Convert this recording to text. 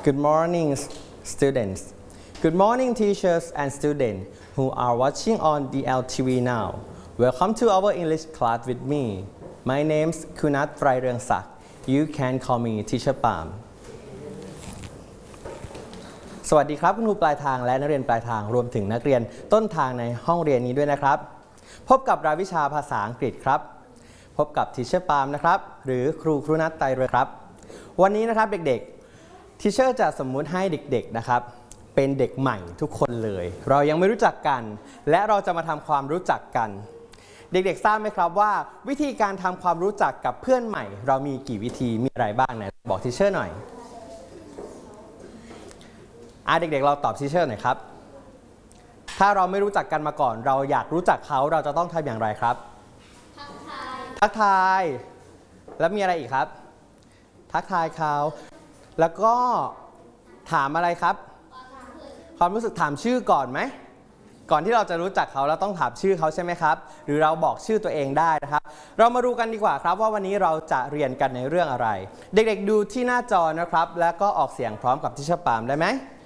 Good morning, students. Good morning, teachers and students who are watching on DLTV now. Welcome to our English class with me. My name's Kunat Praireungsak. You can call me Teacher Pam. สวัสดีครับคุณครูปลายทางและนักเรียนปลายทางรวมถึงนักเรียนต้นทางในห้องเรียนนี้ด้วยนะครับพบกับรายวิชาภาษาอังกฤษครับพบกับ Teacher Pam นะครับหรือครูนัทไตรเรืองครับวันนี้นะครับเด็กๆ Teacher จะสมมุติให้เด็กๆนะครับเป็นเด็กใหม่ทุกคนเลยเรายังไม่รู้จักกันและเราจะมาทำความรู้จักกันเด็กๆทราบไหมครับว่าวิธีการทำความรู้จักกับเพื่อนใหม่เรามีกี่วิธีมีอะไรบ้างนะบอก Teacher หน่อยเด็กๆเราตอบ Teacher หน่อยครับถ้าเราไม่รู้จักกันมาก่อนเราอยากรู้จักเขาเราจะต้องทำอย่างไรครับทักทายแล้วมีอะไรอีกครับทักทายเขาแล้วก็ถามอะไรครับความรู้สึกถามชื่อก่อนไหมก่อนที่เราจะรู้จักเขาเราต้องถามชื่อเขาใช่ไหมครับหรือเราบอกชื่อตัวเองได้นะครับเรามาดูกันดีกว่าครับว่าวันนี้เราจะเรียนกันในเรื่องอะไรเด็กๆดูที่หน้าจอนะครับแล้วก็ออกเสียงพร้อมกับTeacher Pamได้ไหม